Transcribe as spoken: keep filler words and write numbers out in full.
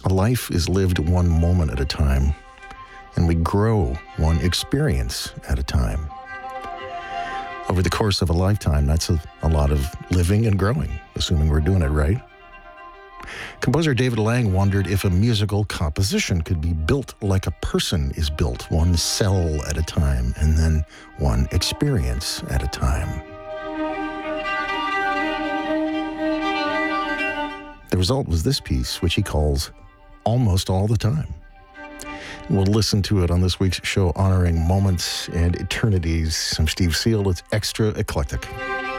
life is lived one moment at a time, and we grow one experience at a time. Over the course of a lifetime, that's a, a lot of living and growing, assuming we're doing it right. Composer David Lang wondered if a musical composition could be built like a person is built, one cell at a time, and then one experience at a time. The result was this piece, which he calls Almost All the Time. We'll listen to it on this week's show honoring moments and eternities. I'm Steve Seal. It's Extra Eclectic.